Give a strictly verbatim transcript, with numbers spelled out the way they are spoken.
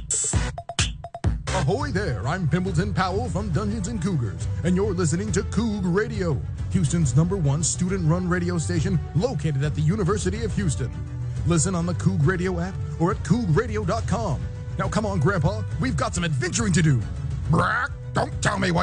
Ahoy there, I'm Pimbleton Powell from Dungeons and Cougars, and you're listening to Coug Radio, Houston's number one student-run radio station located at the University of Houston. Listen on the Coug Radio app or at coug radio dot com. Now come on, Grandpa, we've got some adventuring to do. Brack, don't tell me what